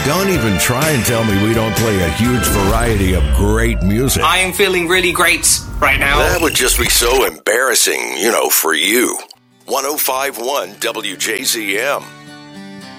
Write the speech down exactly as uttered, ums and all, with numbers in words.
Don't even try and tell me we don't play a huge variety of great music. I am feeling really great right now. That would just be so embarrassing, you know, for you. one oh five point one W J Z M.